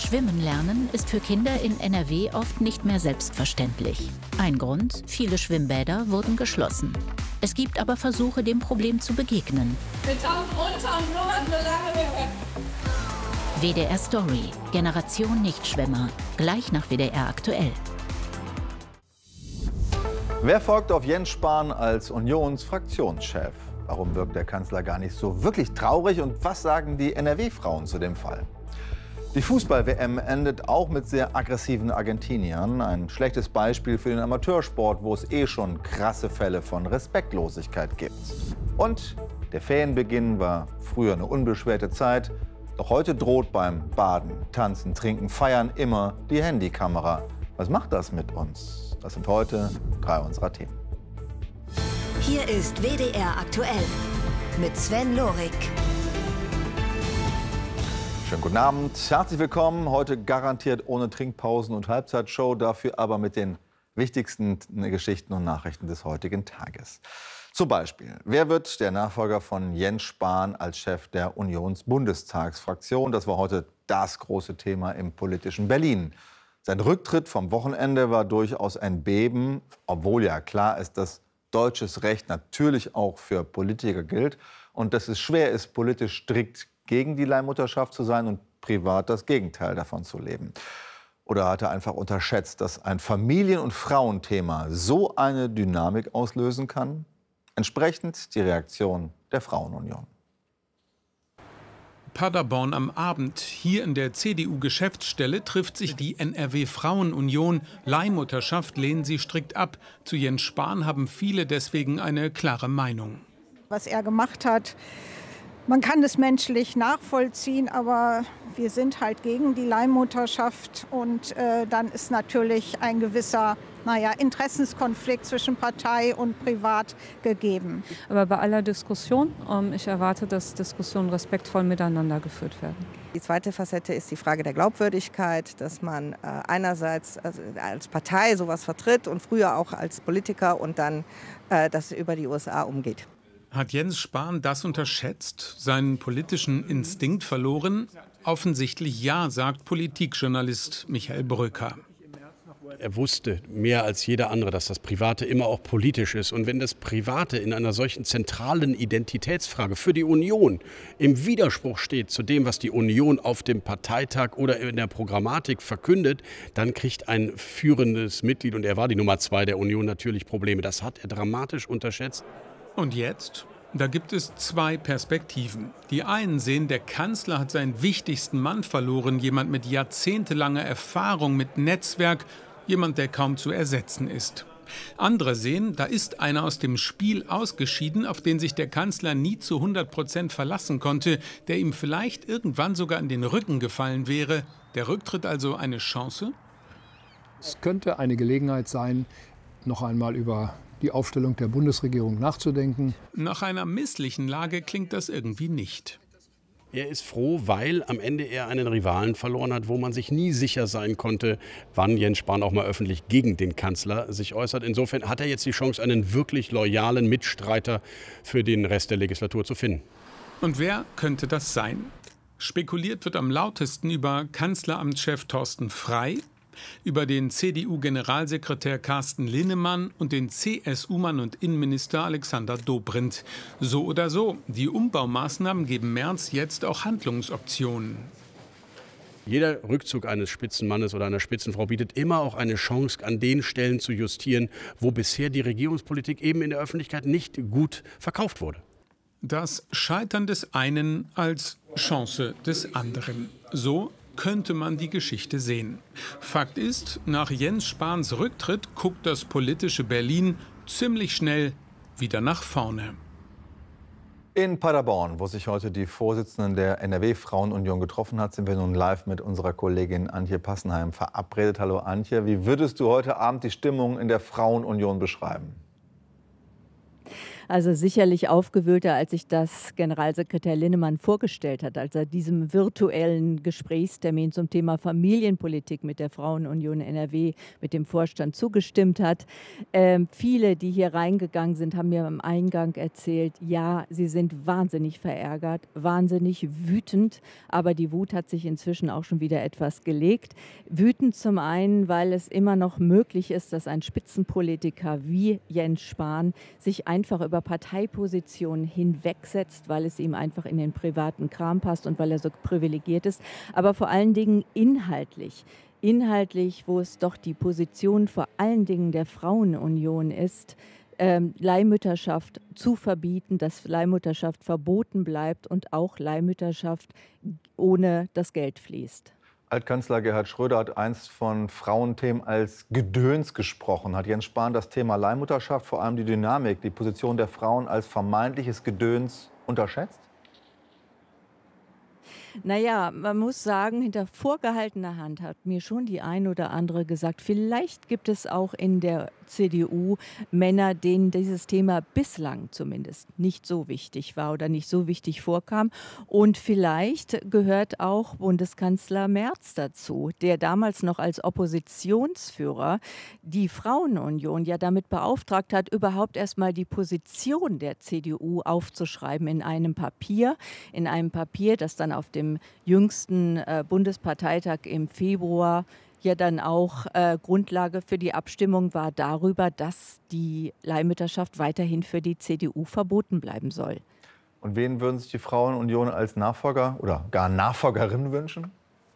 Schwimmen lernen ist für Kinder in NRW oft nicht mehr selbstverständlich. Ein Grund: viele Schwimmbäder wurden geschlossen. Es gibt aber Versuche, dem Problem zu begegnen. Wir tauchen runter und nur so lange wir können. WDR Story, Generation Nichtschwimmer, gleich nach WDR aktuell. Wer folgt auf Jens Spahn als Unionsfraktionschef? Warum wirkt der Kanzler gar nicht so wirklich traurig? Und was sagen die NRW-Frauen zu dem Fall? Die Fußball-WM endet auch mit sehr aggressiven Argentiniern. Ein schlechtes Beispiel für den Amateursport, wo es schon krasse Fälle von Respektlosigkeit gibt. Und der Ferienbeginn war früher eine unbeschwerte Zeit. Doch heute droht beim Baden, Tanzen, Trinken, Feiern immer die Handykamera. Was macht das mit uns? Das sind heute 3 unserer Themen. Hier ist WDR aktuell mit Sven Lorik. Schönen guten Abend, herzlich willkommen. Heute garantiert ohne Trinkpausen und Halbzeitshow, dafür aber mit den wichtigsten Geschichten und Nachrichten des heutigen Tages. Zum Beispiel, wer wird der Nachfolger von Jens Spahn als Chef der Unionsbundestagsfraktion? Das war heute das große Thema im politischen Berlin. Sein Rücktritt vom Wochenende war durchaus ein Beben, obwohl ja klar ist, dass deutsches Recht natürlich auch für Politiker gilt und dass es schwer ist, politisch strikt gegen die Leihmutterschaft zu sein und privat das Gegenteil davon zu leben. Oder hat er einfach unterschätzt, dass ein Familien- und Frauenthema so eine Dynamik auslösen kann? Entsprechend die Reaktion der Frauenunion. Paderborn am Abend. Hier in der CDU-Geschäftsstelle trifft sich die NRW-Frauenunion. Leihmutterschaft lehnen sie strikt ab. Zu Jens Spahn haben viele deswegen eine klare Meinung. Was er gemacht hat, man kann es menschlich nachvollziehen, aber wir sind halt gegen die Leihmutterschaft. Und dann ist natürlich ein gewisser Interessenskonflikt zwischen Partei und Privat gegeben. Aber bei aller Diskussion, ich erwarte, dass Diskussionen respektvoll miteinander geführt werden. Die zweite Facette ist die Frage der Glaubwürdigkeit, dass man einerseits als Partei sowas vertritt und früher auch als Politiker und dann das über die USA umgeht. Hat Jens Spahn das unterschätzt, seinen politischen Instinkt verloren? Offensichtlich ja, sagt Politikjournalist Michael Bröker. Er wusste mehr als jeder andere, dass das Private immer auch politisch ist. Und wenn das Private in einer solchen zentralen Identitätsfrage für die Union im Widerspruch steht zu dem, was die Union auf dem Parteitag oder in der Programmatik verkündet, dann kriegt ein führendes Mitglied, und er war die Nummer 2 der Union, natürlich Probleme. Das hat er dramatisch unterschätzt. Und jetzt? Da gibt es 2 Perspektiven. Die einen sehen, der Kanzler hat seinen wichtigsten Mann verloren, jemand mit jahrzehntelanger Erfahrung, mit Netzwerk, jemand, der kaum zu ersetzen ist. Andere sehen, da ist einer aus dem Spiel ausgeschieden, auf den sich der Kanzler nie zu 100% verlassen konnte, der ihm vielleicht irgendwann sogar in den Rücken gefallen wäre. Der Rücktritt also eine Chance? Es könnte eine Gelegenheit sein, noch einmal über die Aufstellung der Bundesregierung nachzudenken. Nach einer misslichen Lage klingt das irgendwie nicht. Er ist froh, weil am Ende er einen Rivalen verloren hat, wo man sich nie sicher sein konnte, wann Jens Spahn auch mal öffentlich gegen den Kanzler sich äußert. Insofern hat er jetzt die Chance, einen wirklich loyalen Mitstreiter für den Rest der Legislatur zu finden. Und wer könnte das sein? Spekuliert wird am lautesten über Kanzleramtschef Thorsten Frey, über den CDU-Generalsekretär Carsten Linnemann und den CSU-Mann und Innenminister Alexander Dobrindt. So oder so, die Umbaumaßnahmen geben Merz jetzt auch Handlungsoptionen. Jeder Rückzug eines Spitzenmannes oder einer Spitzenfrau bietet immer auch eine Chance, an den Stellen zu justieren, wo bisher die Regierungspolitik eben in der Öffentlichkeit nicht gut verkauft wurde. Das Scheitern des einen als Chance des anderen. So könnte man die Geschichte sehen. Fakt ist, nach Jens Spahns Rücktritt guckt das politische Berlin ziemlich schnell wieder nach vorne. In Paderborn, wo sich heute die Vorsitzenden der NRW-Frauenunion getroffen hat, sind wir nun live mit unserer Kollegin Antje Passenheim verabredet. Hallo Antje, wie würdest du heute Abend die Stimmung in der Frauenunion beschreiben? Also sicherlich aufgewühlter, als sich das Generalsekretär Linnemann vorgestellt hat, als er diesem virtuellen Gesprächstermin zum Thema Familienpolitik mit der Frauenunion NRW, mit dem Vorstand zugestimmt hat. Viele, die hier reingegangen sind, haben mir am Eingang erzählt, ja, sie sind wahnsinnig verärgert, wahnsinnig wütend, aber die Wut hat sich inzwischen auch schon wieder etwas gelegt. Wütend zum einen, weil es immer noch möglich ist, dass ein Spitzenpolitiker wie Jens Spahn sich einfach über Parteipositionen hinwegsetzt, weil es ihm einfach in den privaten Kram passt und weil er so privilegiert ist, aber vor allen Dingen inhaltlich. Inhaltlich, wo es doch die Position vor allen Dingen der Frauenunion ist, Leihmütterschaft zu verbieten, dass Leihmutterschaft verboten bleibt und auch Leihmütterschaft ohne das Geld fließt. Altkanzler Gerhard Schröder hat einst von Frauenthemen als Gedöns gesprochen. Hat Jens Spahn das Thema Leihmutterschaft, vor allem die Dynamik, die Position der Frauen als vermeintliches Gedöns unterschätzt? Naja, man muss sagen, hinter vorgehaltener Hand hat mir schon die ein oder andere gesagt, vielleicht gibt es auch in der CDU Männer, denen dieses Thema bislang zumindest nicht so wichtig war oder nicht so wichtig vorkam. Und vielleicht gehört auch Bundeskanzler Merz dazu, der damals noch als Oppositionsführer die Frauenunion ja damit beauftragt hat, überhaupt erstmal die Position der CDU aufzuschreiben in einem Papier, das dann auf dem jüngsten Bundesparteitag im Februar ja dann auch Grundlage für die Abstimmung war darüber, dass die Leihmütterschaft weiterhin für die CDU verboten bleiben soll. Und wen würden sich die Frauenunion als Nachfolger oder gar Nachfolgerin wünschen?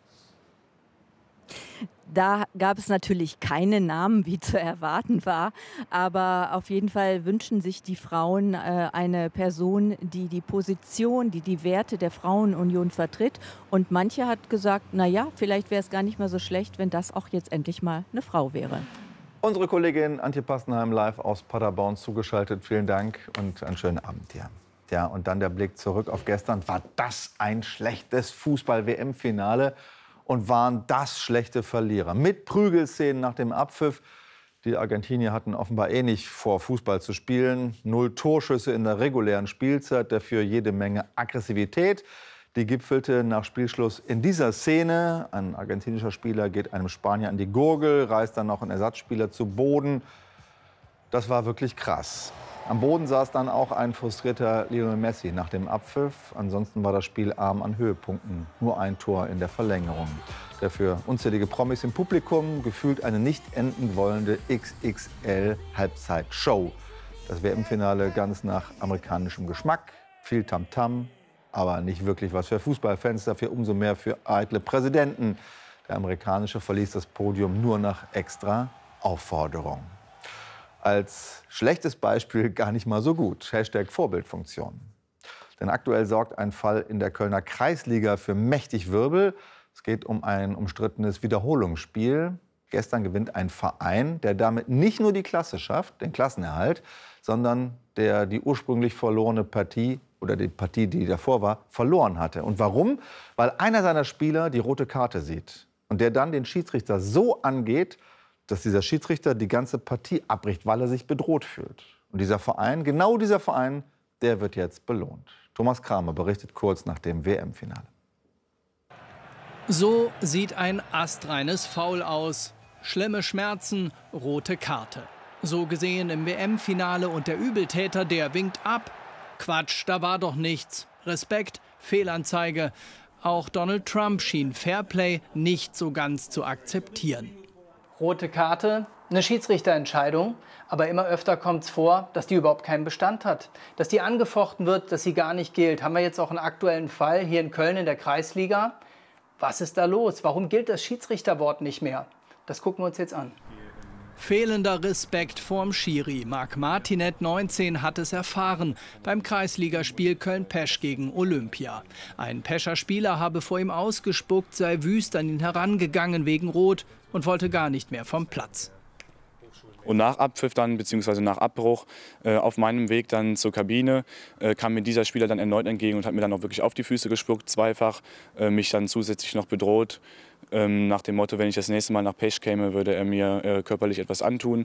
Da gab es natürlich keine Namen, wie zu erwarten war, aber auf jeden Fall wünschen sich die Frauen eine Person, die die Position, die Werte der Frauenunion vertritt. Und manche hat gesagt, na ja, vielleicht wäre es gar nicht mehr so schlecht, wenn das auch jetzt endlich mal eine Frau wäre. Unsere Kollegin Antje Passenheim live aus Paderborn zugeschaltet. Vielen Dank und einen schönen Abend dir. Ja, und dann der Blick zurück auf gestern. War das ein schlechtes Fußball-WM-Finale? Und waren das schlechte Verlierer. Mit Prügelszenen nach dem Abpfiff. Die Argentinier hatten offenbar eh nicht vor, Fußball zu spielen. 0 Torschüsse in der regulären Spielzeit, dafür jede Menge Aggressivität. Die gipfelte nach Spielschluss in dieser Szene. Ein argentinischer Spieler geht einem Spanier an die Gurgel, reißt dann noch einen Ersatzspieler zu Boden. Das war wirklich krass. Am Boden saß dann auch ein frustrierter Lionel Messi nach dem Abpfiff. Ansonsten war das Spiel arm an Höhepunkten. Nur ein Tor in der Verlängerung. Dafür unzählige Promis im Publikum, gefühlt eine nicht enden wollende XXL-Halbzeitshow. Das WM-Finale ganz nach amerikanischem Geschmack. Viel Tamtam, aber nicht wirklich was für Fußballfans. Dafür umso mehr für eitle Präsidenten. Der amerikanische verließ das Podium nur nach extra Aufforderung. Als schlechtes Beispiel gar nicht mal so gut. Hashtag Vorbildfunktion. Denn aktuell sorgt ein Fall in der Kölner Kreisliga für mächtig Wirbel. Es geht um ein umstrittenes Wiederholungsspiel. Gestern gewinnt ein Verein, der damit nicht nur die Klasse schafft, den Klassenerhalt, sondern der die ursprünglich verlorene Partie oder die Partie, die davor war, verloren hatte. Und warum? Weil einer seiner Spieler die rote Karte sieht und der dann den Schiedsrichter so angeht, dass dieser Schiedsrichter die ganze Partie abbricht, weil er sich bedroht fühlt. Und dieser Verein, genau dieser Verein, der wird jetzt belohnt. Thomas Kramer berichtet kurz nach dem WM-Finale. So sieht ein astreines Foul aus. Schlimme Schmerzen, rote Karte. So gesehen im WM-Finale und der Übeltäter, der winkt ab. Quatsch, da war doch nichts. Respekt, Fehlanzeige. Auch Donald Trump schien Fairplay nicht so ganz zu akzeptieren. Rote Karte, eine Schiedsrichterentscheidung, aber immer öfter kommt es vor, dass die überhaupt keinen Bestand hat. Dass die angefochten wird, dass sie gar nicht gilt. Haben wir jetzt auch einen aktuellen Fall hier in Köln in der Kreisliga. Was ist da los? Warum gilt das Schiedsrichterwort nicht mehr? Das gucken wir uns jetzt an. Fehlender Respekt vorm Schiri. Marc Martinet, 19, hat es erfahren beim Kreisligaspiel Köln-Pesch gegen Olympia. Ein Pescher Spieler habe vor ihm ausgespuckt, sei wüst an ihn herangegangen wegen Rot und wollte gar nicht mehr vom Platz. Und nach Abpfiff dann, beziehungsweise nach Abbruch, auf meinem Weg dann zur Kabine, kam mir dieser Spieler dann erneut entgegen und hat mir dann auch wirklich auf die Füße gespuckt, zweifach, mich dann zusätzlich noch bedroht. Nach dem Motto, wenn ich das nächste Mal nach Pesch käme, würde er mir körperlich etwas antun.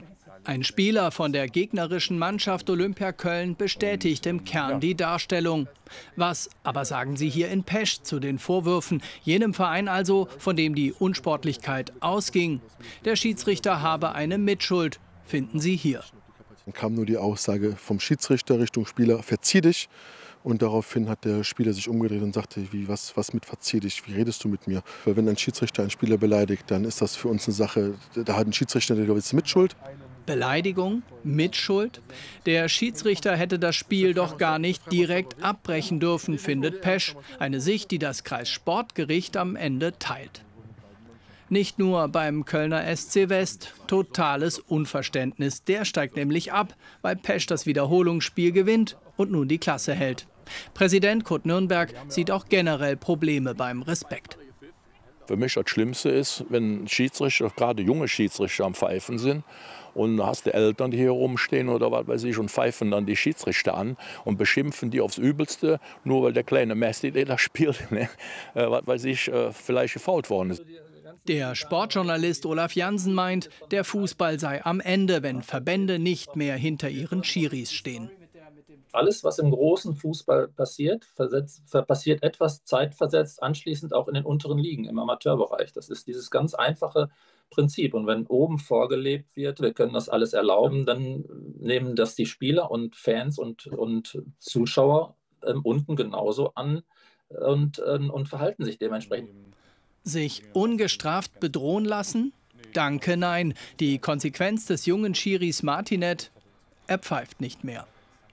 Ein Spieler von der gegnerischen Mannschaft Olympia Köln bestätigt im Kern die Darstellung. Was aber sagen Sie hier in Pesch zu den Vorwürfen, jenem Verein also, von dem die Unsportlichkeit ausging? Der Schiedsrichter habe eine Mitschuld, finden Sie hier. Dann kam nur die Aussage vom Schiedsrichter Richtung Spieler, verzieh dich. Und daraufhin hat der Spieler sich umgedreht und sagte, was mit verzieh dich, wie redest du mit mir? Weil wenn ein Schiedsrichter einen Spieler beleidigt, dann ist das für uns eine Sache, da hat ein Schiedsrichter jetzt Mitschuld. Beleidigung, Mitschuld? Der Schiedsrichter hätte das Spiel doch gar nicht direkt abbrechen dürfen, findet Pesch. Eine Sicht, die das Kreissportgericht am Ende teilt. Nicht nur beim Kölner SC West. Totales Unverständnis. Der steigt nämlich ab, weil Pesch das Wiederholungsspiel gewinnt und nun die Klasse hält. Präsident Kurt Nürnberg sieht auch generell Probleme beim Respekt. Für mich das Schlimmste ist, wenn Schiedsrichter, gerade junge Schiedsrichter am Pfeifen sind und hast die Eltern, die hier rumstehen oder was weiß ich, und pfeifen dann die Schiedsrichter an und beschimpfen die aufs Übelste, nur weil der kleine Messi, der da spielt, ne, was weiß ich, vielleicht gefoult worden ist. Der Sportjournalist Olaf Jansen meint, der Fußball sei am Ende, wenn Verbände nicht mehr hinter ihren Schiris stehen. Alles, was im großen Fußball passiert, passiert etwas zeitversetzt, anschließend auch in den unteren Ligen, im Amateurbereich. Das ist dieses ganz einfache Prinzip. Und wenn oben vorgelebt wird, wir können das alles erlauben, dann nehmen das die Spieler und Fans und Zuschauer unten genauso an und verhalten sich dementsprechend. Sich ungestraft bedrohen lassen? Danke, nein. Die Konsequenz des jungen Schiris Martinet, er pfeift nicht mehr.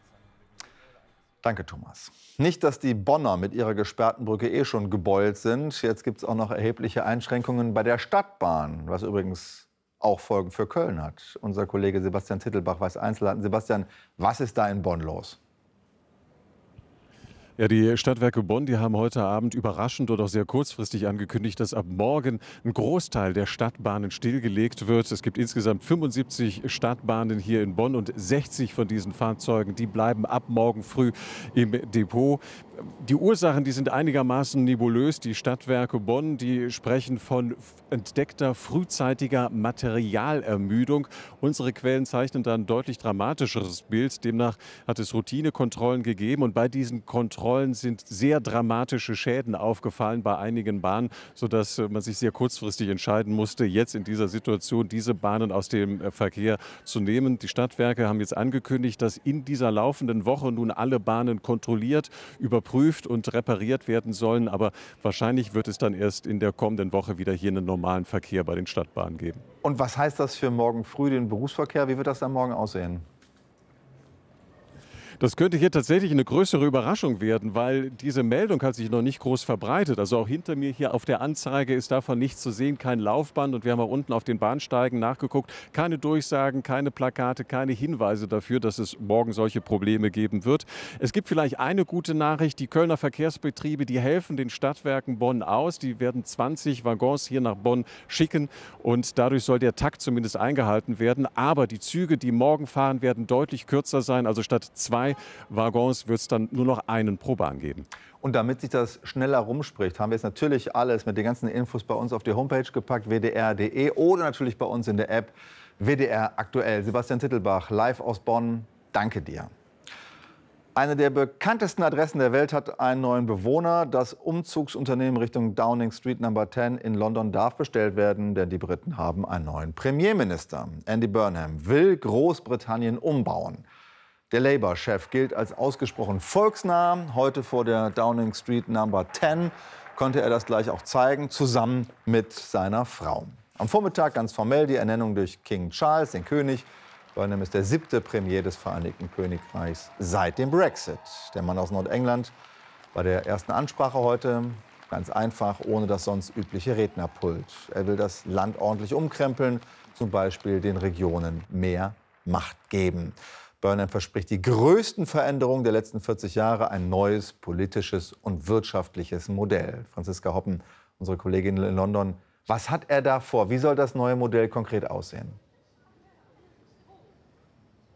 Danke, Thomas. Nicht, dass die Bonner mit ihrer gesperrten Brücke schon gebeult sind. Jetzt gibt es auch noch erhebliche Einschränkungen bei der Stadtbahn, was übrigens auch Folgen für Köln hat. Unser Kollege Sebastian Tittelbach weiß Einzelheiten. Sebastian, was ist da in Bonn los? Ja, die Stadtwerke Bonn, die haben heute Abend überraschend und auch sehr kurzfristig angekündigt, dass ab morgen ein Großteil der Stadtbahnen stillgelegt wird. Es gibt insgesamt 75 Stadtbahnen hier in Bonn und 60 von diesen Fahrzeugen, die bleiben ab morgen früh im Depot. Die Ursachen, die sind einigermaßen nebulös. Die Stadtwerke Bonn, die sprechen von entdeckter frühzeitiger Materialermüdung. Unsere Quellen zeichnen da ein deutlich dramatischeres Bild. Demnach hat es Routinekontrollen gegeben und bei diesen Kontrollen sind sehr dramatische Schäden aufgefallen bei einigen Bahnen, sodass man sich sehr kurzfristig entscheiden musste, jetzt in dieser Situation diese Bahnen aus dem Verkehr zu nehmen. Die Stadtwerke haben jetzt angekündigt, dass in dieser laufenden Woche nun alle Bahnen kontrolliert, überprüft und repariert werden sollen. Aber wahrscheinlich wird es dann erst in der kommenden Woche wieder hier einen normalen Verkehr bei den Stadtbahnen geben. Und was heißt das für morgen früh den Berufsverkehr? Wie wird das dann morgen aussehen? Das könnte hier tatsächlich eine größere Überraschung werden, weil diese Meldung hat sich noch nicht groß verbreitet. Also auch hinter mir hier auf der Anzeige ist davon nichts zu sehen, kein Laufband. Und wir haben auch unten auf den Bahnsteigen nachgeguckt. Keine Durchsagen, keine Plakate, keine Hinweise dafür, dass es morgen solche Probleme geben wird. Es gibt vielleicht eine gute Nachricht. Die Kölner Verkehrsbetriebe, die helfen den Stadtwerken Bonn aus. Die werden 20 Waggons hier nach Bonn schicken. Und dadurch soll der Takt zumindest eingehalten werden. Aber die Züge, die morgen fahren, werden deutlich kürzer sein. Also statt 2 Waggons wird es dann nur noch einen pro Bahn geben. Und damit sich das schneller rumspricht, haben wir jetzt natürlich alles mit den ganzen Infos bei uns auf die Homepage gepackt, wdr.de, oder natürlich bei uns in der App WDR aktuell. Sebastian Tittelbach, live aus Bonn, danke dir. Eine der bekanntesten Adressen der Welt hat einen neuen Bewohner. Das Umzugsunternehmen Richtung Downing Street No. 10 in London darf bestellt werden, denn die Briten haben einen neuen Premierminister. Andy Burnham will Großbritannien umbauen. Der Labour-Chef gilt als ausgesprochen volksnah. Heute vor der Downing Street No. 10 konnte er das gleich auch zeigen, zusammen mit seiner Frau. Am Vormittag ganz formell die Ernennung durch King Charles, den König. Burnham ist der 7. Premier des Vereinigten Königreichs seit dem Brexit. Der Mann aus Nordengland bei der ersten Ansprache heute ganz einfach, ohne das sonst übliche Rednerpult. Er will das Land ordentlich umkrempeln, zum Beispiel den Regionen mehr Macht geben. Burnham verspricht die größten Veränderungen der letzten 40 Jahre, ein neues politisches und wirtschaftliches Modell. Franziska Hoppen, unsere Kollegin in London, was hat er da vor? Wie soll das neue Modell konkret aussehen?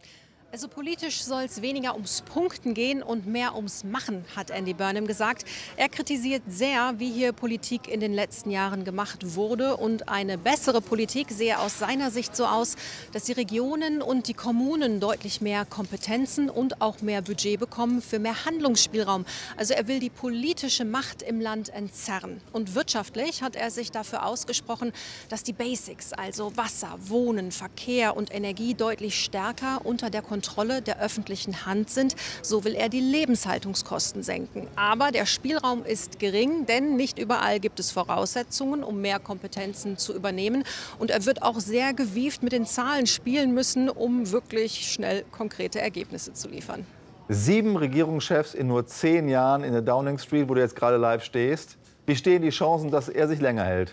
Also politisch soll es weniger ums Punkten gehen und mehr ums Machen, hat Andy Burnham gesagt. Er kritisiert sehr, wie hier Politik in den letzten Jahren gemacht wurde. Und eine bessere Politik sehe aus seiner Sicht so aus, dass die Regionen und die Kommunen deutlich mehr Kompetenzen und auch mehr Budget bekommen für mehr Handlungsspielraum. Also er will die politische Macht im Land entzerren. Und wirtschaftlich hat er sich dafür ausgesprochen, dass die Basics, also Wasser, Wohnen, Verkehr und Energie deutlich stärker unter der Kontrolle der öffentlichen Hand sind. So will er die Lebenshaltungskosten senken. Aber der Spielraum ist gering, denn nicht überall gibt es Voraussetzungen, um mehr Kompetenzen zu übernehmen. Und er wird auch sehr gewieft mit den Zahlen spielen müssen, um wirklich schnell konkrete Ergebnisse zu liefern. 7 Regierungschefs in nur 10 Jahren in der Downing Street, wo du jetzt gerade live stehst. Wie stehen die Chancen, dass er sich länger hält?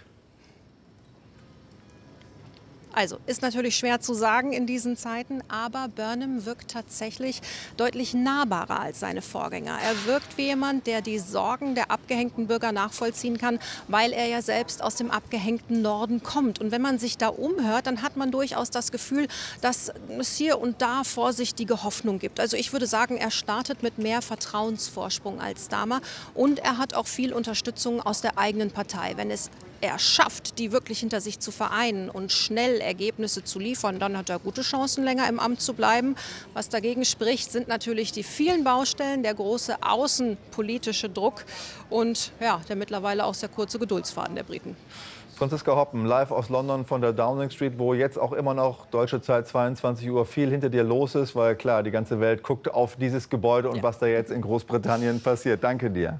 Also, ist natürlich schwer zu sagen in diesen Zeiten, aber Burnham wirkt tatsächlich deutlich nahbarer als seine Vorgänger. Er wirkt wie jemand, der die Sorgen der abgehängten Bürger nachvollziehen kann, weil er ja selbst aus dem abgehängten Norden kommt. Und wenn man sich da umhört, dann hat man durchaus das Gefühl, dass es hier und da vorsichtige Hoffnung gibt. Also ich würde sagen, er startet mit mehr Vertrauensvorsprung als Starmer und er hat auch viel Unterstützung aus der eigenen Partei. Wenn er schafft, die wirklich hinter sich zu vereinen und schnell Ergebnisse zu liefern, dann hat er gute Chancen, länger im Amt zu bleiben. Was dagegen spricht, sind natürlich die vielen Baustellen, der große außenpolitische Druck und ja, der mittlerweile auch sehr kurze Geduldsfaden der Briten. Franziska Hoppen, live aus London von der Downing Street, wo jetzt auch immer noch deutsche Zeit 22 Uhr viel hinter dir los ist, weil klar, die ganze Welt guckt auf dieses Gebäude und was da jetzt in Großbritannien passiert. Danke dir.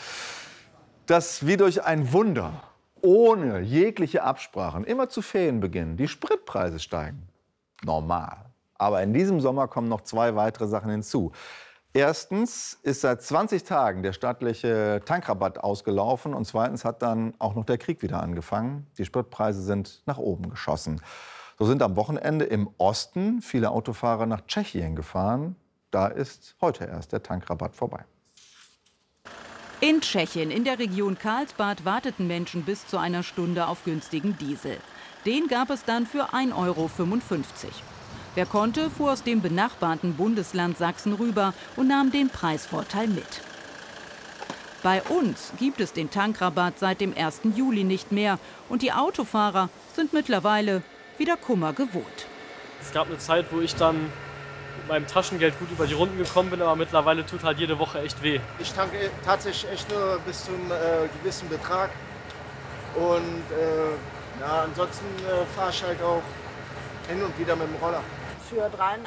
Das wie durch ein Wunder, ohne jegliche Absprachen, immer zu Ferienbeginn, die Spritpreise steigen. Normal. Aber in diesem Sommer kommen noch 2 weitere Sachen hinzu. Erstens ist seit 20 Tagen der staatliche Tankrabatt ausgelaufen und zweitens hat dann auch noch der Krieg wieder angefangen. Die Spritpreise sind nach oben geschossen. So sind am Wochenende im Osten viele Autofahrer nach Tschechien gefahren. Da ist heute erst der Tankrabatt vorbei. In Tschechien, in der Region Karlsbad, warteten Menschen bis zu einer Stunde auf günstigen Diesel. Den gab es dann für 1,55 €. Wer konnte, fuhr aus dem benachbarten Bundesland Sachsen rüber und nahm den Preisvorteil mit. Bei uns gibt es den Tankrabatt seit dem 1. Juli nicht mehr. Und die Autofahrer sind mittlerweile wieder Kummer gewohnt. Es gab eine Zeit, wo ich dann mit meinem Taschengeld gut über die Runden gekommen bin, aber mittlerweile tut halt jede Woche echt weh. Ich tanke tatsächlich echt nur bis zum gewissen Betrag und ja, ansonsten fahre ich halt auch hin und wieder mit dem Roller. Für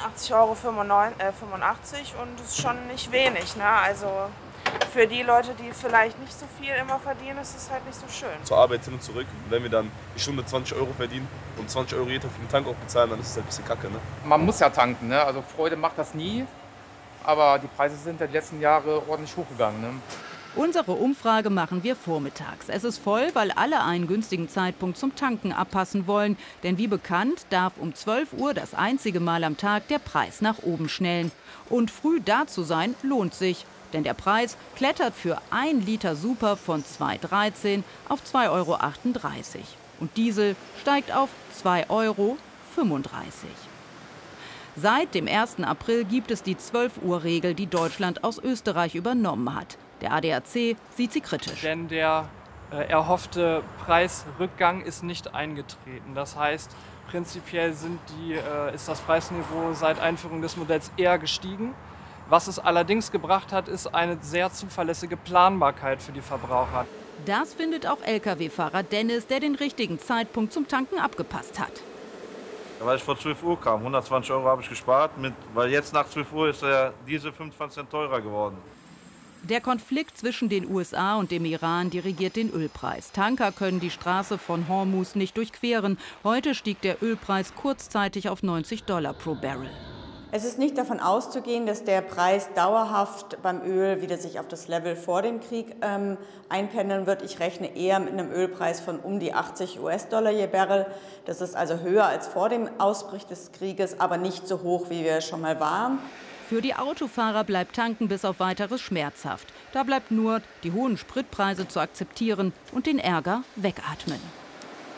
83,85 € und das ist schon nicht wenig, ne? Also für die Leute, die vielleicht nicht so viel immer verdienen, ist es halt nicht so schön. Zur Arbeit hin und zurück. Und wenn wir dann die Stunde 20 € verdienen und 20 € jeder für den Tank auch bezahlen, dann ist es halt ein bisschen kacke. Ne? Man muss ja tanken, ne? Also Freude macht das nie. Aber die Preise sind die letzten Jahre ordentlich hochgegangen. Ne? Unsere Umfrage machen wir vormittags. Es ist voll, weil alle einen günstigen Zeitpunkt zum Tanken abpassen wollen. Denn wie bekannt, darf um 12 Uhr das einzige Mal am Tag der Preis nach oben schnellen. Und früh da zu sein, lohnt sich. Denn der Preis klettert für 1 Liter Super von 2,13 auf 2,38 € und Diesel steigt auf 2,35 €. Seit dem 1. April gibt es die 12-Uhr-Regel, die Deutschland aus Österreich übernommen hat. Der ADAC sieht sie kritisch. Denn der erhoffte Preisrückgang ist nicht eingetreten. Das heißt, prinzipiell ist das Preisniveau seit Einführung des Modells eher gestiegen. Was es allerdings gebracht hat, ist eine sehr zuverlässige Planbarkeit für die Verbraucher. Das findet auch Lkw-Fahrer Dennis, der den richtigen Zeitpunkt zum Tanken abgepasst hat. Weil ich vor 12 Uhr kam, 120 € habe ich gespart, weil jetzt nach 12 Uhr ist der Diesel 25 Cent teurer geworden. Der Konflikt zwischen den USA und dem Iran dirigiert den Ölpreis. Tanker können die Straße von Hormuz nicht durchqueren. Heute stieg der Ölpreis kurzzeitig auf $90 pro Barrel. Es ist nicht davon auszugehen, dass der Preis dauerhaft beim Öl wieder sich auf das Level vor dem Krieg einpendeln wird. Ich rechne eher mit einem Ölpreis von um die $80 je Barrel. Das ist also höher als vor dem Ausbruch des Krieges, aber nicht so hoch, wie wir schon mal waren. Für die Autofahrer bleibt Tanken bis auf Weiteres schmerzhaft. Da bleibt nur, die hohen Spritpreise zu akzeptieren und den Ärger wegatmen.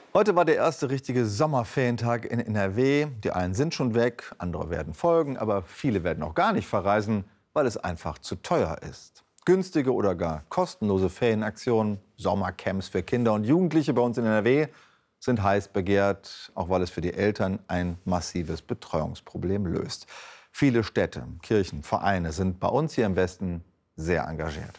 Heute war der erste richtige Sommerferientag in NRW. Die einen sind schon weg, andere werden folgen, aber viele werden auch gar nicht verreisen, weil es einfach zu teuer ist. Günstige oder gar kostenlose Ferienaktionen, Sommercamps für Kinder und Jugendliche bei uns in NRW sind heiß begehrt, auch weil es für die Eltern ein massives Betreuungsproblem löst. Viele Städte, Kirchen, Vereine sind bei uns hier im Westen sehr engagiert.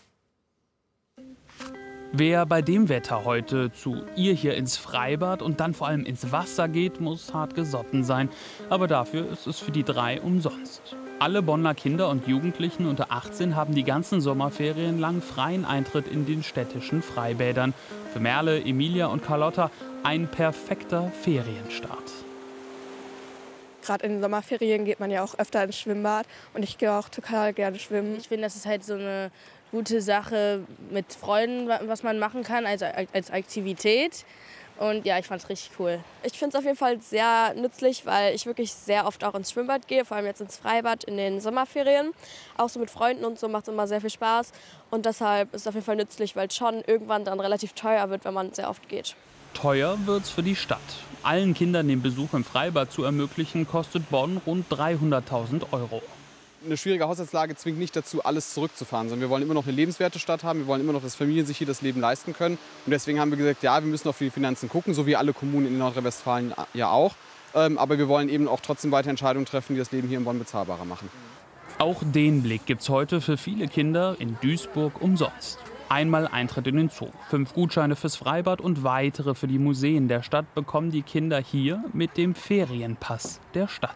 Wer bei dem Wetter heute zu ihr hier ins Freibad und dann vor allem ins Wasser geht, muss hart gesotten sein. Aber dafür ist es für die 3 umsonst. Alle Bonner Kinder und Jugendlichen unter 18 haben die ganzen Sommerferien lang freien Eintritt in den städtischen Freibädern. Für Merle, Emilia und Carlotta ein perfekter Ferienstart. Gerade in den Sommerferien geht man ja auch öfter ins Schwimmbad und ich gehe auch total gerne schwimmen. Ich finde, das ist halt so eine gute Sache mit Freunden, was man machen kann, also als Aktivität. Und ja, ich fand es richtig cool. Ich finde es auf jeden Fall sehr nützlich, weil ich wirklich sehr oft auch ins Schwimmbad gehe, vor allem jetzt ins Freibad in den Sommerferien. Auch so mit Freunden und so macht es immer sehr viel Spaß. Und deshalb ist es auf jeden Fall nützlich, weil es schon irgendwann dann relativ teuer wird, wenn man sehr oft geht. Teuer wird's für die Stadt. Allen Kindern den Besuch im Freibad zu ermöglichen, kostet Bonn rund 300.000 €. Eine schwierige Haushaltslage zwingt nicht dazu, alles zurückzufahren, sondern wir wollen immer noch eine lebenswerte Stadt haben. Wir wollen immer noch, dass Familien sich hier das Leben leisten können. Und deswegen haben wir gesagt, ja, wir müssen auf die Finanzen gucken, so wie alle Kommunen in Nordrhein-Westfalen ja auch. Aber wir wollen eben auch trotzdem weiter Entscheidungen treffen, die das Leben hier in Bonn bezahlbarer machen. Auch den Blick gibt's heute für viele Kinder in Duisburg umsonst. Einmal Eintritt in den Zoo, 5 Gutscheine fürs Freibad und weitere für die Museen der Stadt bekommen die Kinder hier mit dem Ferienpass der Stadt.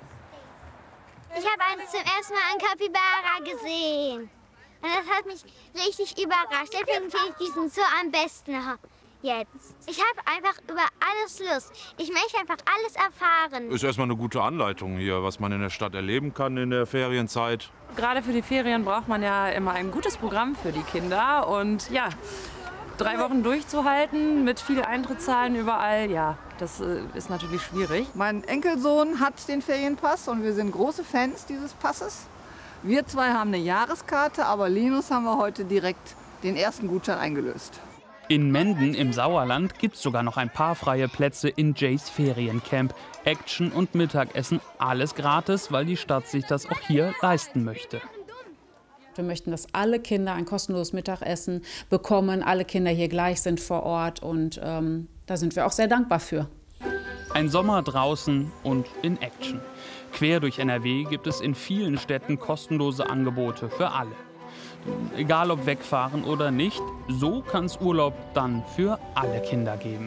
Ich habe zum ersten Mal einen Capybara gesehen. Und das hat mich richtig überrascht. Deswegen finde ich diesen Zoo am besten jetzt. Ich habe einfach über alles Lust. Ich möchte einfach alles erfahren. Ist erstmal eine gute Anleitung hier, was man in der Stadt erleben kann in der Ferienzeit. Gerade für die Ferien braucht man ja immer ein gutes Programm für die Kinder. Und ja, 3 Wochen durchzuhalten mit viel Eintrittszahlen überall, ja, das ist natürlich schwierig. Mein Enkelsohn hat den Ferienpass und wir sind große Fans dieses Passes. Wir 2 haben eine Jahreskarte, aber Linus haben wir heute direkt den ersten Gutschein eingelöst. In Menden im Sauerland gibt es sogar noch ein paar freie Plätze in Jays Feriencamp. Action und Mittagessen, alles gratis, weil die Stadt sich das auch hier leisten möchte. Wir möchten, dass alle Kinder ein kostenloses Mittagessen bekommen, alle Kinder hier gleich sind vor Ort und da sind wir auch sehr dankbar für. Ein Sommer draußen und in Action. Quer durch NRW gibt es in vielen Städten kostenlose Angebote für alle. Egal ob wegfahren oder nicht, so kann es Urlaub dann für alle Kinder geben.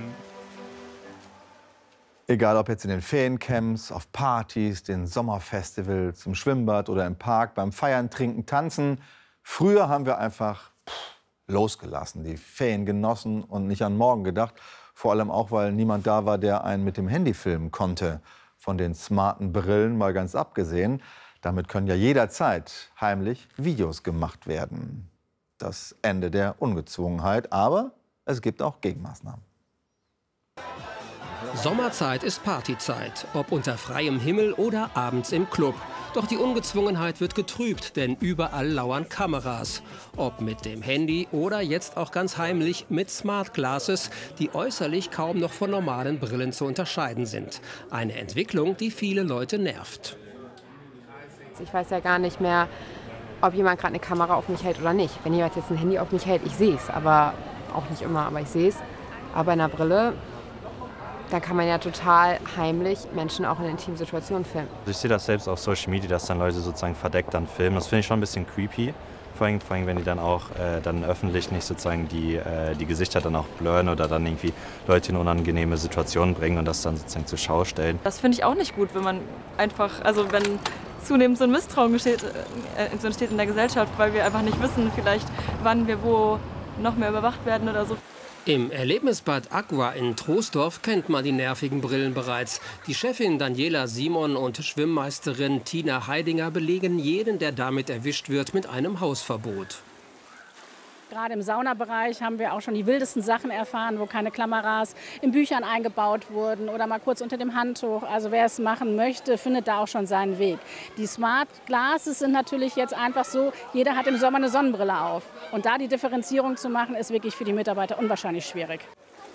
Egal ob jetzt in den Feriencamps, auf Partys, den Sommerfestivals, im Schwimmbad oder im Park, beim Feiern, Trinken, Tanzen. Früher haben wir einfach losgelassen, die Ferien genossen und nicht an morgen gedacht. Vor allem auch, weil niemand da war, der einen mit dem Handy filmen konnte. Von den smarten Brillen mal ganz abgesehen. Damit können ja jederzeit heimlich Videos gemacht werden. Das Ende der Ungezwungenheit, aber es gibt auch Gegenmaßnahmen. Sommerzeit ist Partyzeit, ob unter freiem Himmel oder abends im Club. Doch die Ungezwungenheit wird getrübt, denn überall lauern Kameras. Ob mit dem Handy oder jetzt auch ganz heimlich mit Smart Glasses, die äußerlich kaum noch von normalen Brillen zu unterscheiden sind. Eine Entwicklung, die viele Leute nervt. Ich weiß ja gar nicht mehr, ob jemand gerade eine Kamera auf mich hält oder nicht. Wenn jemand jetzt ein Handy auf mich hält, ich sehe es, aber auch nicht immer, aber ich sehe es. Aber bei einer Brille, da kann man ja total heimlich Menschen auch in intimen Situationen filmen. Ich sehe das selbst auf Social Media, dass dann Leute sozusagen verdeckt dann filmen. Das finde ich schon ein bisschen creepy. Vor allem wenn die dann auch dann öffentlich nicht sozusagen die Gesichter dann auch blurren oder dann irgendwie Leute in unangenehme Situationen bringen und das dann sozusagen zur Schau stellen. Das finde ich auch nicht gut, wenn man einfach, also wenn zunehmend so ein Misstrauen entsteht in der Gesellschaft, weil wir einfach nicht wissen, vielleicht wann wir wo noch mehr überwacht werden oder so. Im Erlebnisbad Aqua in Troisdorf kennt man die nervigen Brillen bereits. Die Chefin Daniela Simon und Schwimmmeisterin Tina Heidinger belegen jeden, der damit erwischt wird, mit einem Hausverbot. Gerade im Saunabereich haben wir auch schon die wildesten Sachen erfahren, wo keine Kameras in Büchern eingebaut wurden oder mal kurz unter dem Handtuch. Also wer es machen möchte, findet da auch schon seinen Weg. Die Smart Glasses sind natürlich jetzt einfach so, jeder hat im Sommer eine Sonnenbrille auf. Und da die Differenzierung zu machen, ist wirklich für die Mitarbeiter unwahrscheinlich schwierig.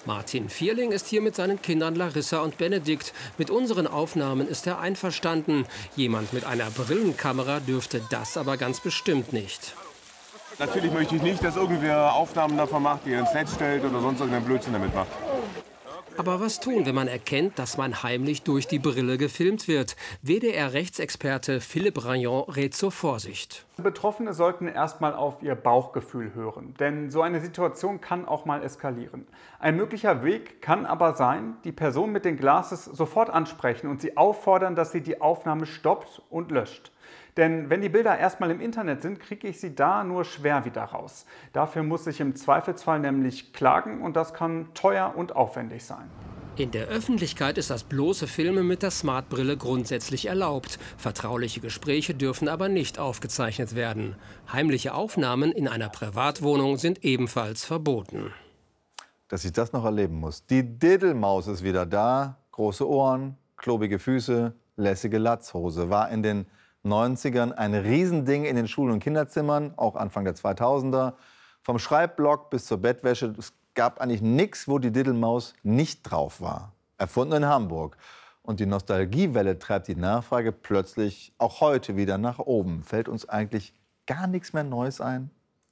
Martin Vierling ist hier mit seinen Kindern Larissa und Benedikt. Mit unseren Aufnahmen ist er einverstanden. Jemand mit einer Brillenkamera dürfte das aber ganz bestimmt nicht. Natürlich möchte ich nicht, dass irgendwer Aufnahmen davon macht, die er ins Netz stellt oder sonst irgendeinen Blödsinn damit macht. Aber was tun, wenn man erkennt, dass man heimlich durch die Brille gefilmt wird? WDR-Rechtsexperte Philipp Rayon rät zur Vorsicht. Betroffene sollten erstmal auf ihr Bauchgefühl hören, denn so eine Situation kann auch mal eskalieren. Ein möglicher Weg kann aber sein, die Person mit den Glasses sofort ansprechen und sie auffordern, dass sie die Aufnahme stoppt und löscht. Denn wenn die Bilder erstmal im Internet sind, kriege ich sie da nur schwer wieder raus. Dafür muss ich im Zweifelsfall nämlich klagen und das kann teuer und aufwendig sein. In der Öffentlichkeit ist das bloße Filmen mit der Smartbrille grundsätzlich erlaubt. Vertrauliche Gespräche dürfen aber nicht aufgezeichnet werden. Heimliche Aufnahmen in einer Privatwohnung sind ebenfalls verboten. Dass ich das noch erleben muss. Die Diddelmaus ist wieder da. Große Ohren, klobige Füße, lässige Latzhose. War in den 90ern ein Riesending in den Schulen und Kinderzimmern, auch Anfang der 2000er. Vom Schreibblock bis zur Bettwäsche. Es gab eigentlich nichts, wo die Diddelmaus nicht drauf war. Erfunden in Hamburg. Und die Nostalgiewelle treibt die Nachfrage plötzlich auch heute wieder nach oben. Fällt uns eigentlich gar nichts mehr Neues ein?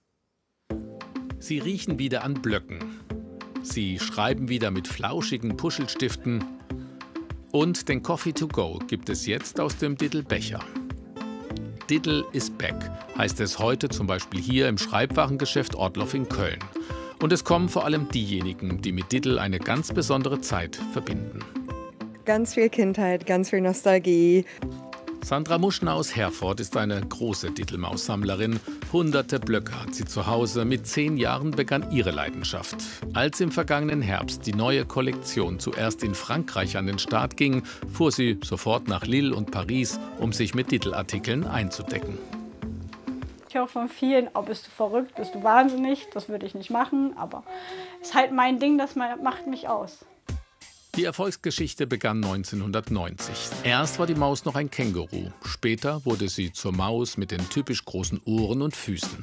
Sie riechen wieder an Blöcken. Sie schreiben wieder mit flauschigen Puschelstiften. Und den Coffee to go gibt es jetzt aus dem Diddle-Becher. Diddle is back, heißt es heute zum Beispiel hier im Schreibwarengeschäft Ortloff in Köln. Und es kommen vor allem diejenigen, die mit Diddle eine ganz besondere Zeit verbinden. Ganz viel Kindheit, ganz viel Nostalgie. Sandra Muschner aus Herford ist eine große Diddelmaus-Sammlerin. Hunderte Blöcke hat sie zu Hause. Mit 10 Jahren begann ihre Leidenschaft. Als im vergangenen Herbst die neue Kollektion zuerst in Frankreich an den Start ging, fuhr sie sofort nach Lille und Paris, um sich mit Diddelartikeln einzudecken. Ich höre von vielen, oh, bist du verrückt, bist du wahnsinnig, das würde ich nicht machen. Aber es ist halt mein Ding, das macht mich aus. Die Erfolgsgeschichte begann 1990. Erst war die Maus noch ein Känguru. Später wurde sie zur Maus mit den typisch großen Ohren und Füßen.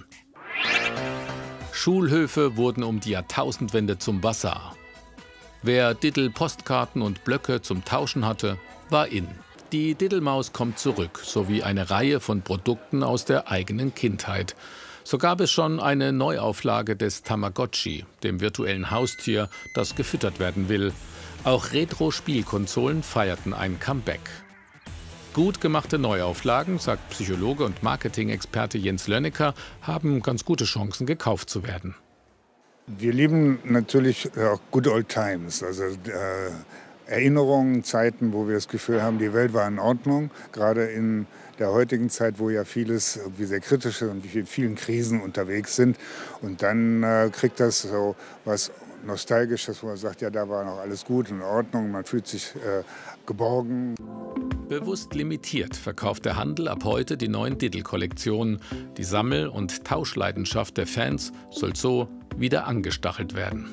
Schulhöfe wurden um die Jahrtausendwende zum Bazar. Wer Diddle-Postkarten und Blöcke zum Tauschen hatte, war in. Die Diddelmaus kommt zurück, sowie eine Reihe von Produkten aus der eigenen Kindheit. So gab es schon eine Neuauflage des Tamagotchi, dem virtuellen Haustier, das gefüttert werden will. Auch Retro-Spielkonsolen feierten ein Comeback. Gut gemachte Neuauflagen, sagt Psychologe und Marketing-Experte Jens Lönnecker, haben ganz gute Chancen, gekauft zu werden. Wir lieben natürlich auch Good Old Times, also Erinnerungen, Zeiten, wo wir das Gefühl haben, die Welt war in Ordnung. Gerade in der heutigen Zeit, wo ja vieles irgendwie sehr kritisch ist und wir mit vielen Krisen unterwegs sind. Und dann kriegt das so was Nostalgisches, wo man sagt, ja, da war noch alles gut und in Ordnung, man fühlt sich geborgen. Bewusst limitiert verkauft der Handel ab heute die neuen Diddle-Kollektionen. Die Sammel- und Tauschleidenschaft der Fans soll so wieder angestachelt werden.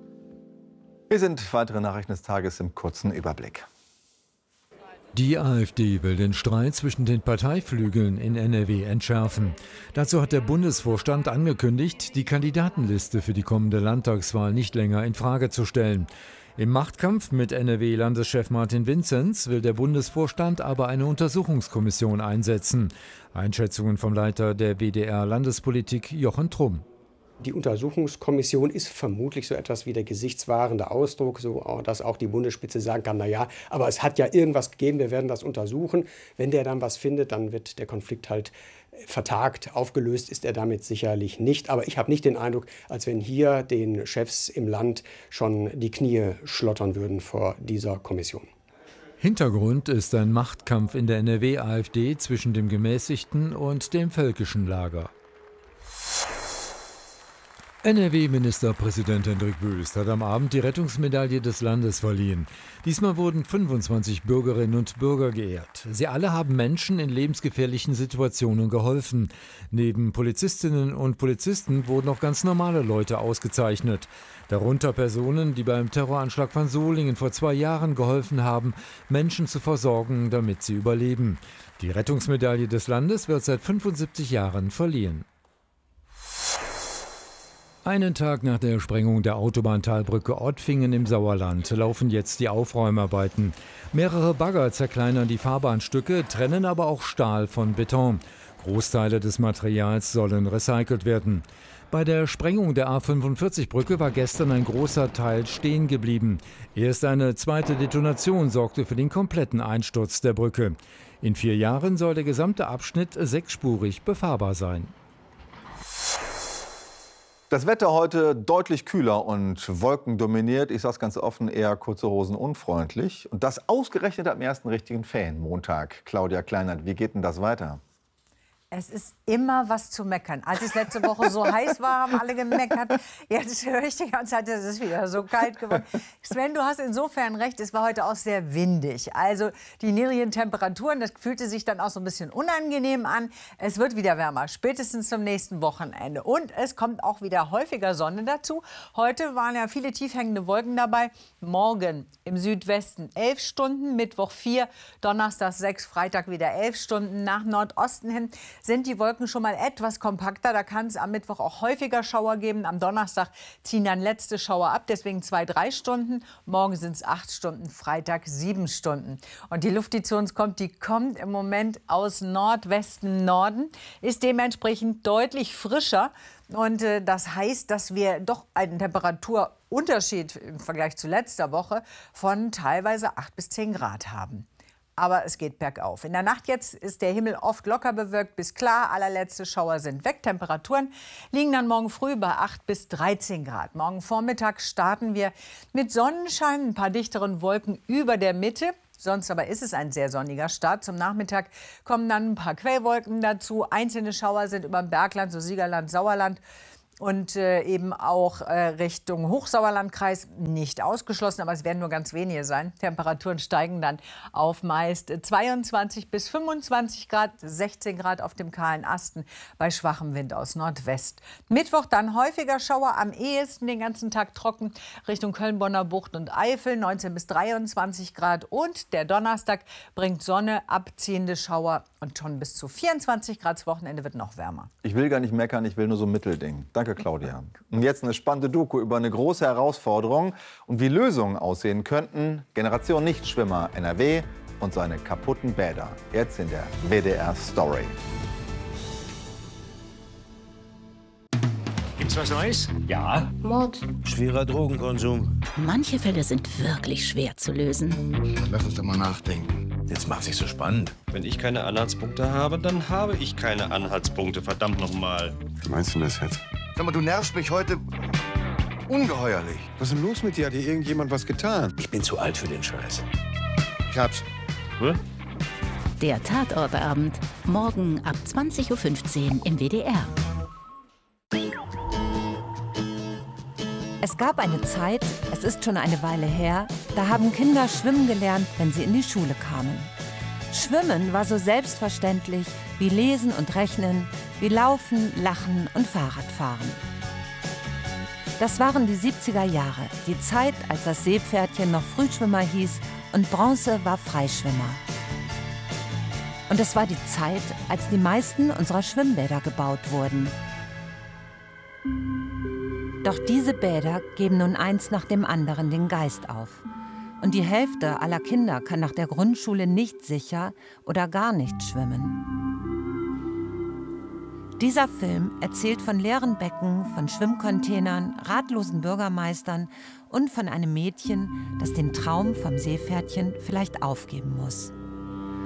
Hier sind weitere Nachrichten des Tages im kurzen Überblick. Die AfD will den Streit zwischen den Parteiflügeln in NRW entschärfen. Dazu hat der Bundesvorstand angekündigt, die Kandidatenliste für die kommende Landtagswahl nicht länger in Frage zu stellen. Im Machtkampf mit NRW-Landeschef Martin Vinzenz will der Bundesvorstand aber eine Untersuchungskommission einsetzen. Einschätzungen vom Leiter der WDR-Landespolitik Jochen Trumm. Die Untersuchungskommission ist vermutlich so etwas wie der gesichtswahrende Ausdruck, so dass auch die Bundesspitze sagen kann, naja, aber es hat ja irgendwas gegeben, wir werden das untersuchen. Wenn der dann was findet, dann wird der Konflikt halt vertagt. Aufgelöst ist er damit sicherlich nicht. Aber ich habe nicht den Eindruck, als wenn hier den Chefs im Land schon die Knie schlottern würden vor dieser Kommission. Hintergrund ist ein Machtkampf in der NRW-AfD zwischen dem gemäßigten und dem völkischen Lager. NRW-Ministerpräsident Hendrik Wüst hat am Abend die Rettungsmedaille des Landes verliehen. Diesmal wurden 25 Bürgerinnen und Bürger geehrt. Sie alle haben Menschen in lebensgefährlichen Situationen geholfen. Neben Polizistinnen und Polizisten wurden auch ganz normale Leute ausgezeichnet. Darunter Personen, die beim Terroranschlag von Solingen vor 2 Jahren geholfen haben, Menschen zu versorgen, damit sie überleben. Die Rettungsmedaille des Landes wird seit 75 Jahren verliehen. Einen Tag nach der Sprengung der Autobahntalbrücke Ottfingen im Sauerland laufen jetzt die Aufräumarbeiten. Mehrere Bagger zerkleinern die Fahrbahnstücke, trennen aber auch Stahl von Beton. Großteile des Materials sollen recycelt werden. Bei der Sprengung der A45-Brücke war gestern ein großer Teil stehen geblieben. Erst eine zweite Detonation sorgte für den kompletten Einsturz der Brücke. In 4 Jahren soll der gesamte Abschnitt 6-spurig befahrbar sein. Das Wetter heute deutlich kühler und wolkendominiert. Ich sage es ganz offen, eher kurze Hosen unfreundlich. Und das ausgerechnet am ersten richtigen Ferienmontag. Claudia Kleinert, wie geht denn das weiter? Es ist immer was zu meckern. Als es letzte Woche so heiß war, haben alle gemeckert. Jetzt höre ich die ganze Zeit, es ist wieder so kalt geworden. Sven, du hast insofern recht, es war heute auch sehr windig. Also die niedrigen Temperaturen, das fühlte sich dann auch so ein bisschen unangenehm an. Es wird wieder wärmer, spätestens zum nächsten Wochenende. Und es kommt auch wieder häufiger Sonne dazu. Heute waren ja viele tiefhängende Wolken dabei. Morgen im Südwesten 11 Stunden, Mittwoch 4, Donnerstag 6, Freitag wieder 11 Stunden. Nach Nordosten hin sind die Wolken schon mal etwas kompakter. Da kann es am Mittwoch auch häufiger Schauer geben. Am Donnerstag ziehen dann letzte Schauer ab, deswegen 2-3 Stunden. Morgen sind es 8 Stunden, Freitag 7 Stunden. Und die Luft, die zu uns kommt, die kommt im Moment aus Nordwesten Norden, ist dementsprechend deutlich frischer. Und das heißt, dass wir doch einen Temperaturunterschied im Vergleich zu letzter Woche von teilweise 8 bis 10 Grad haben. Aber es geht bergauf. In der Nacht jetzt ist der Himmel oft locker bewölkt bis klar. Allerletzte Schauer sind weg. Temperaturen liegen dann morgen früh bei 8 bis 13 Grad. Morgen Vormittag starten wir mit Sonnenschein, ein paar dichteren Wolken über der Mitte. Sonst aber ist es ein sehr sonniger Start. Zum Nachmittag kommen dann ein paar Quellwolken dazu. Einzelne Schauer sind über dem Bergland, so Siegerland, Sauerland. Und eben auch Richtung Hochsauerlandkreis nicht ausgeschlossen, aber es werden nur ganz wenige sein. Temperaturen steigen dann auf meist 22 bis 25 Grad, 16 Grad auf dem kahlen Asten bei schwachem Wind aus Nordwest. Mittwoch dann häufiger Schauer, am ehesten den ganzen Tag trocken Richtung Köln-Bonner Bucht und Eifel, 19 bis 23 Grad. Und der Donnerstag bringt Sonne, abziehende Schauer und schon bis zu 24 Grad. Das Wochenende wird noch wärmer. Ich will gar nicht meckern, ich will nur so ein Mittelding. Danke, Claudia. Und jetzt eine spannende Doku über eine große Herausforderung und wie Lösungen aussehen könnten. Generation Nichtschwimmer NRW und seine kaputten Bäder. Jetzt in der WDR Story. Gibt's was Neues? Ja. Mord. Schwerer Drogenkonsum. Manche Fälle sind wirklich schwer zu lösen. Lass uns doch mal nachdenken. Jetzt macht sich so spannend. Wenn ich keine Anhaltspunkte habe, dann habe ich keine Anhaltspunkte. Verdammt noch mal. Wie meinst du das jetzt? Sag mal, du nervst mich heute ungeheuerlich. Was ist denn los mit dir? Hat dir irgendjemand was getan? Ich bin zu alt für den Scheiß. Ich hab's. Der Tatortabend. Morgen ab 20:15 Uhr im WDR. Es gab eine Zeit, es ist schon eine Weile her, da haben Kinder schwimmen gelernt, wenn sie in die Schule kamen. Schwimmen war so selbstverständlich wie Lesen und Rechnen, wie Laufen, Lachen und Fahrradfahren. Das waren die 70er Jahre, die Zeit, als das Seepferdchen noch Frühschwimmer hieß und Bronze war Freischwimmer. Und es war die Zeit, als die meisten unserer Schwimmbäder gebaut wurden. Doch diese Bäder geben nun eins nach dem anderen den Geist auf. Und die Hälfte aller Kinder kann nach der Grundschule nicht sicher oder gar nicht schwimmen. Dieser Film erzählt von leeren Becken, von Schwimmcontainern, ratlosen Bürgermeistern und von einem Mädchen, das den Traum vom Seepferdchen vielleicht aufgeben muss.